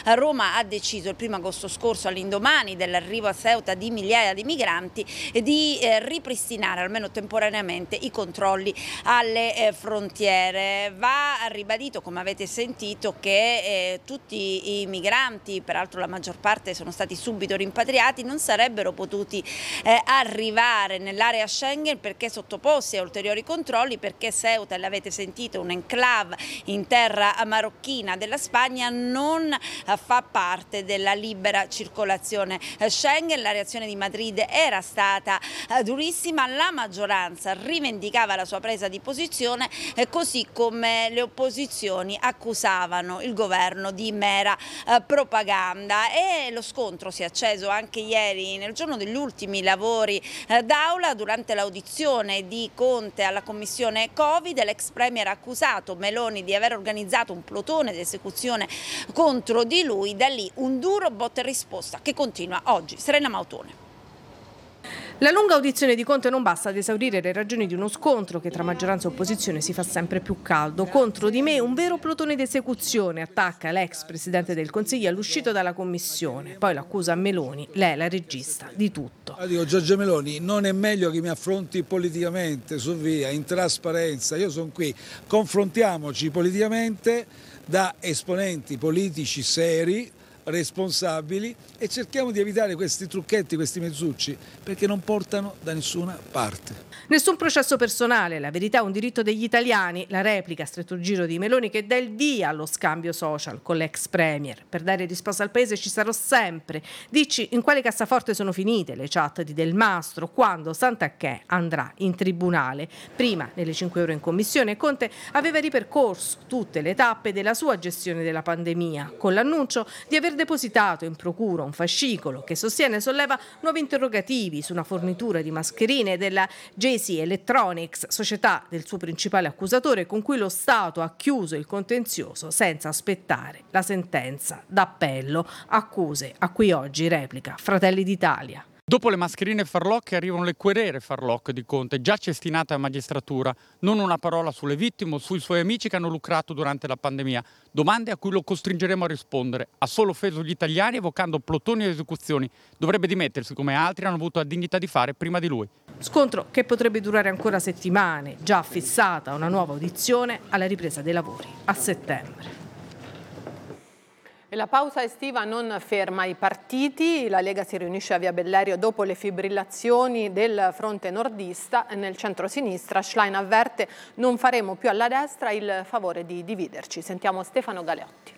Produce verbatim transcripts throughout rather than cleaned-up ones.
Roma ha deciso il primo agosto scorso, all'indomani dell'arrivo a Ceuta di migliaia di migranti, di eh, ripristinare almeno temporaneamente i controlli alle eh, frontiere. Va ribadito, come avete sentito, che eh, tutti i migranti, peraltro la maggior parte sono stati subito rimpatriati, non sarebbero potuti eh, arrivare nell'area Schengen perché sottoposti a ulteriori controlli, perché Ceuta, l'avete sentito, un'enclave in terra marocchina della Spagna, non eh, fa parte della libera circolazione eh, Schengen. La reazione di Madrid era stata eh, durissima, la maggioranza rivendicava la sua presa di posizione, eh, così come le opposizioni accusavano il governo di mera eh, propaganda, e lo scontro si è acceso anche ieri nel giorno degli ultimi lavori eh, d'aula. Durante l'audizione di Conte alla commissione Covid, l'ex premier ha accusato Meloni di aver organizzato un plotone di esecuzione contro di lui. Da lì un duro botta e risposta che continua oggi. Serena Mautone. La lunga audizione di Conte non basta ad esaurire le ragioni di uno scontro che tra maggioranza e opposizione si fa sempre più caldo. Contro di me un vero plotone d'esecuzione, attacca l'ex presidente del Consiglio all'uscito dalla commissione. Poi l'accusa a Meloni, lei è la regista di tutto. Io dico, Giorgia Meloni, non è meglio che mi affronti politicamente, su via, in trasparenza. Io sono qui, confrontiamoci politicamente da esponenti politici seri, responsabili, e cerchiamo di evitare questi trucchetti, questi mezzucci, perché non portano da nessuna parte. Nessun processo personale, la verità è un diritto degli italiani, la replica a stretto giro di Meloni, che dà il via allo scambio social con l'ex premier. Per dare risposta al paese ci sarò sempre. Dici in quale cassaforte sono finite le chat di Del Mastro, quando Santanchè andrà in tribunale. Prima, nelle cinque ore in commissione, Conte aveva ripercorso tutte le tappe della sua gestione della pandemia, con l'annuncio di aver depositato in procura un fascicolo che sostiene solleva nuovi interrogativi su una fornitura di mascherine della J C Electronics, società del suo principale accusatore, con cui lo Stato ha chiuso il contenzioso senza aspettare la sentenza d'appello. Accuse a cui oggi replica Fratelli d'Italia. Dopo le mascherine Farlock arrivano le querele Farlock di Conte, già cestinate a magistratura. Non una parola sulle vittime o sui suoi amici che hanno lucrato durante la pandemia. Domande a cui lo costringeremo a rispondere. Ha solo offeso gli italiani evocando plotoni e esecuzioni. Dovrebbe dimettersi come altri hanno avuto la dignità di fare prima di lui. Scontro che potrebbe durare ancora settimane, già fissata una nuova audizione alla ripresa dei lavori a settembre. E la pausa estiva non ferma i partiti. La Lega si riunisce a Via Bellerio dopo le fibrillazioni del fronte nordista. Nel centro-sinistra Schlein avverte: non faremo più alla destra il favore di dividerci. Sentiamo Stefano Galeotti.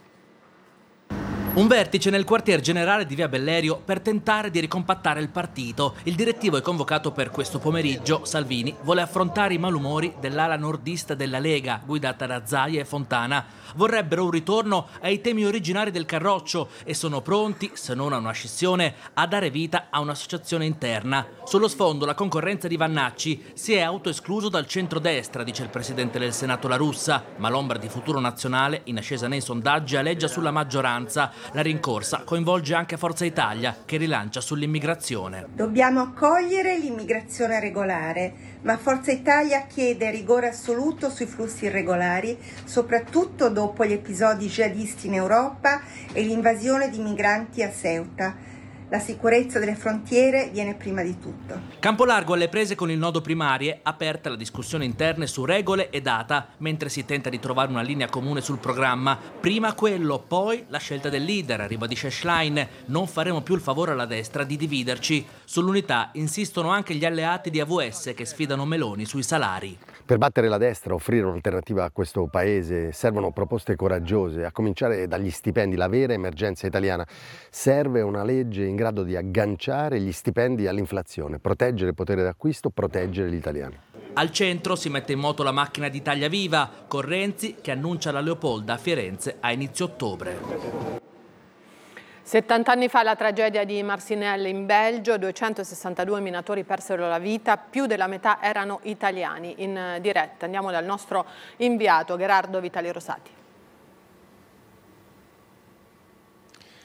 Un vertice nel quartier generale di Via Bellerio per tentare di ricompattare il partito. Il direttivo è convocato per questo pomeriggio. Salvini vuole affrontare i malumori dell'ala nordista della Lega, guidata da Zaia e Fontana. Vorrebbero un ritorno ai temi originari del Carroccio e sono pronti, se non a una scissione, a dare vita a un'associazione interna. Sullo sfondo la concorrenza di Vannacci: si è autoescluso dal centrodestra, dice il presidente del Senato La Russa, ma l'ombra di Futuro Nazionale, in ascesa nei sondaggi, aleggia sulla maggioranza. La rincorsa coinvolge anche Forza Italia, che rilancia sull'immigrazione. Dobbiamo accogliere l'immigrazione regolare, ma Forza Italia chiede rigore assoluto sui flussi irregolari, soprattutto dopo gli episodi jihadisti in Europa e l'invasione di migranti a Ceuta. La sicurezza delle frontiere viene prima di tutto. Campolargo alle prese con il nodo primarie, aperta la discussione interna su regole e data, mentre si tenta di trovare una linea comune sul programma. Prima quello, poi la scelta del leader, ribadisce Schlein: non faremo più il favore alla destra di dividerci. Sull'unità insistono anche gli alleati di A V S che sfidano Meloni sui salari. Per battere la destra, offrire un'alternativa a questo paese, servono proposte coraggiose, a cominciare dagli stipendi, la vera emergenza italiana. Serve una legge in grado di agganciare gli stipendi all'inflazione, proteggere il potere d'acquisto, proteggere gli italiani. Al centro si mette in moto la macchina di Italia Viva, con Renzi che annuncia la Leopolda a Firenze a inizio ottobre. settant'anni fa la tragedia di Marcinelle in Belgio, duecentosessantadue minatori persero la vita, più della metà erano italiani. In diretta andiamo dal nostro inviato Gerardo Vitali Rosati.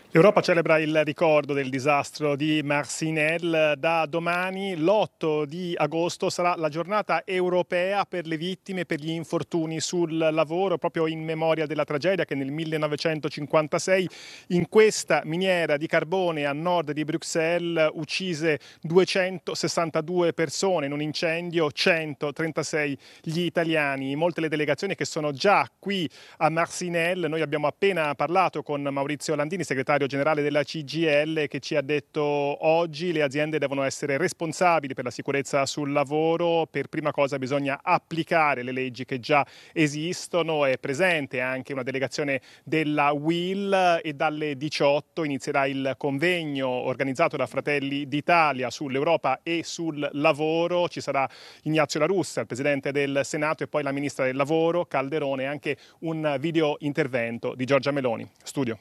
L'Europa celebra il ricordo del disastro di Marcinelle. Da domani, l'otto di agosto, sarà la giornata europea per le vittime per gli infortuni sul lavoro, proprio in memoria della tragedia che nel millenovecentocinquantasei in questa miniera di carbone a nord di Bruxelles uccise duecentosessantadue persone, in un incendio centotrentasei gli italiani. Molte le delegazioni che sono già qui a Marcinelle. Noi abbiamo appena parlato con Maurizio Landini, segretario generale della C G I L, che ci ha detto oggi le aziende devono essere responsabili per la sicurezza sul lavoro. Per prima cosa bisogna applicare le leggi che già esistono. È presente anche una delegazione della U I L e dalle diciotto inizierà il convegno organizzato da Fratelli d'Italia sull'Europa e sul lavoro. Ci sarà Ignazio La Russa, il presidente del Senato, e poi la ministra del lavoro Calderone, e anche un video intervento di Giorgia Meloni. Studio.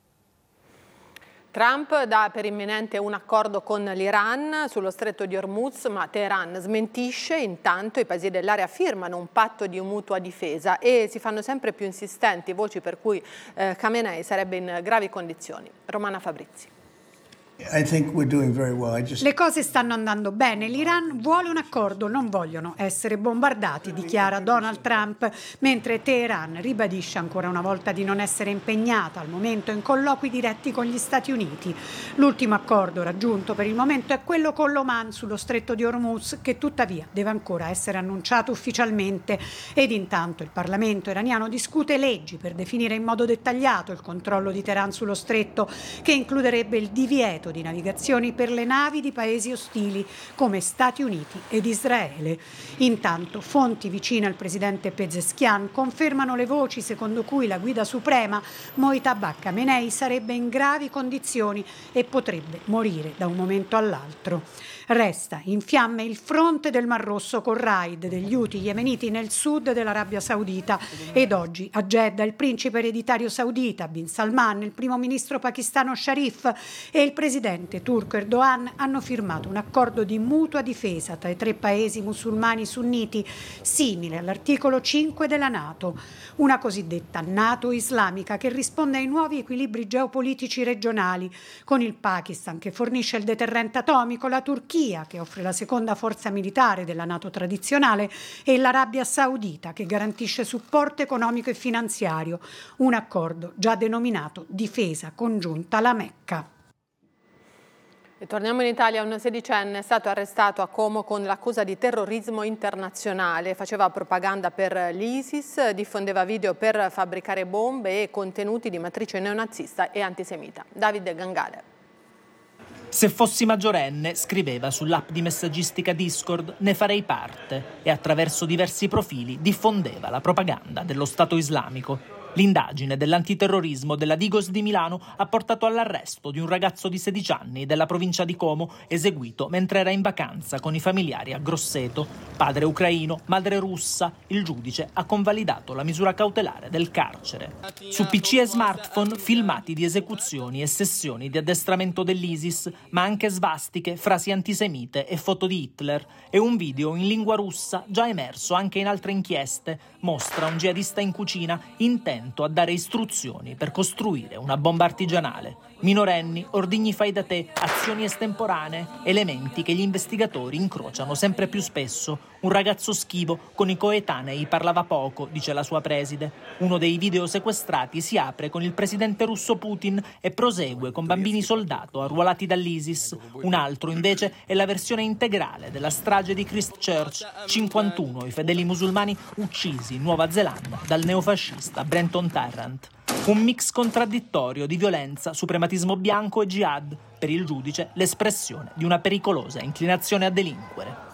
Trump dà per imminente un accordo con l'Iran sullo stretto di Hormuz, ma Teheran smentisce. Intanto i paesi dell'area firmano un patto di mutua difesa e si fanno sempre più insistenti voci per cui eh, Khamenei sarebbe in gravi condizioni. Romana Fabrizi. Le cose stanno andando bene, l'Iran vuole un accordo, non vogliono essere bombardati, dichiara Donald Trump, mentre Teheran ribadisce ancora una volta di non essere impegnata al momento in colloqui diretti con gli Stati Uniti. L'ultimo accordo raggiunto per il momento è quello con l'Oman sullo stretto di Hormuz, che tuttavia deve ancora essere annunciato ufficialmente, ed intanto il Parlamento iraniano discute leggi per definire in modo dettagliato il controllo di Teheran sullo stretto, che includerebbe il divieto di navigazioni per le navi di paesi ostili come Stati Uniti ed Israele. Intanto fonti vicine al presidente Pezeshkian confermano le voci secondo cui la guida suprema Mojtaba Khamenei sarebbe in gravi condizioni e potrebbe morire da un momento all'altro. Resta in fiamme il fronte del Mar Rosso con raid degli Houthi yemeniti nel sud dell'Arabia Saudita, ed oggi a Jeddah il principe ereditario saudita Bin Salman, il primo ministro pakistano Sharif e il presidente turco Erdogan hanno firmato un accordo di mutua difesa tra i tre paesi musulmani sunniti, simile all'articolo cinque della NATO, una cosiddetta NATO islamica che risponde ai nuovi equilibri geopolitici regionali, con il Pakistan che fornisce il deterrente atomico, la Turchia che offre la seconda forza militare della NATO tradizionale e l'Arabia Saudita che garantisce supporto economico e finanziario, un accordo già denominato Difesa Congiunta La Mecca. E torniamo in Italia. Un sedicenne è stato arrestato a Como con l'accusa di terrorismo internazionale. Faceva propaganda per l'ISIS, diffondeva video per fabbricare bombe e contenuti di matrice neonazista e antisemita. Davide Gangale. Se fossi maggiorenne, scriveva sull'app di messaggistica Discord, ne farei parte, e attraverso diversi profili diffondeva la propaganda dello Stato islamico. L'indagine dell'antiterrorismo della Digos di Milano ha portato all'arresto di un ragazzo di sedici anni della provincia di Como, eseguito mentre era in vacanza con i familiari a Grosseto. Padre ucraino, madre russa, il giudice ha convalidato la misura cautelare del carcere. Su P C e smartphone filmati di esecuzioni e sessioni di addestramento dell'ISIS, ma anche svastiche, frasi antisemite e foto di Hitler, e un video in lingua russa già emerso anche in altre inchieste mostra un jihadista in cucina intento a dare istruzioni per costruire una bomba artigianale. Minorenni, ordigni fai da te, azioni estemporanee, elementi che gli investigatori incrociano sempre più spesso. Un ragazzo schivo con i coetanei parlava poco, dice la sua preside. Uno dei video sequestrati si apre con il presidente russo Putin e prosegue con bambini soldato arruolati dall'ISIS. Un altro invece è la versione integrale della strage di Christchurch, cinquantuno i fedeli musulmani uccisi in Nuova Zelanda dal neofascista Brenton Tarrant. Un mix contraddittorio di violenza, suprematismo bianco e jihad, per il giudice l'espressione di una pericolosa inclinazione a delinquere.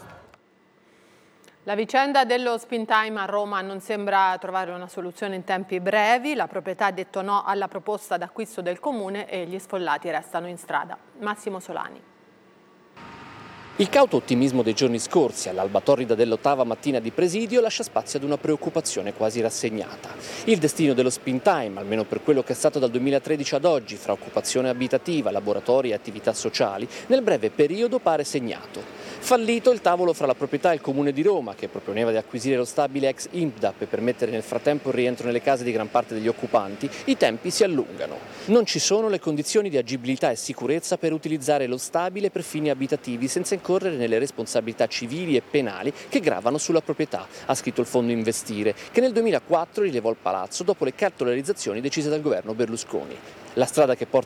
La vicenda dello Spin Time a Roma non sembra trovare una soluzione in tempi brevi. La proprietà ha detto no alla proposta d'acquisto del comune e gli sfollati restano in strada. Massimo Solani. Il cauto ottimismo dei giorni scorsi, all'alba torrida dell'ottava mattina di presidio, lascia spazio ad una preoccupazione quasi rassegnata. Il destino dello Spin Time, almeno per quello che è stato dal duemilatredici ad oggi, fra occupazione abitativa, laboratori e attività sociali, nel breve periodo pare segnato. Fallito il tavolo fra la proprietà e il Comune di Roma, che proponeva di acquisire lo stabile ex I N P D A P e permettere nel frattempo il rientro nelle case di gran parte degli occupanti, i tempi si allungano. Non ci sono le condizioni di agibilità e sicurezza per utilizzare lo stabile per fini abitativi senza incorrere nelle responsabilità civili e penali che gravano sulla proprietà, ha scritto il Fondo Investire, che nel duemilaquattro rilevò il palazzo dopo le cartolarizzazioni decise dal governo Berlusconi. La strada che porta